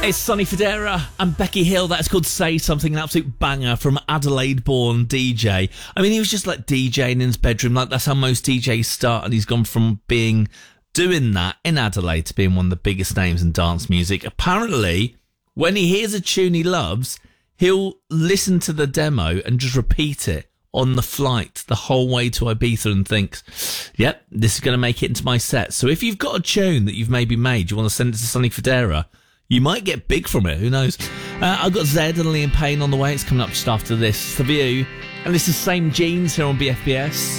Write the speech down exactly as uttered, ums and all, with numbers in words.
It's Sonny Fodera and Becky Hill. That's called Say Something, an absolute banger from Adelaide-born D J. I mean, he was just like DJing in his bedroom. Like, that's how most D Js start, and he's gone from being doing that in Adelaide to being one of the biggest names in dance music. Apparently, when he hears a tune he loves, he'll listen to the demo and just repeat it on the flight the whole way to Ibiza and thinks, yep, this is going to make it into my set. So if you've got a tune that you've maybe made, you want to send it to Sonny Fodera, you might get big from it, who knows. Uh, I've got Zed and Liam Payne on the way. It's coming up just after this. It's The View, and this is Same Jeans here on B F B S.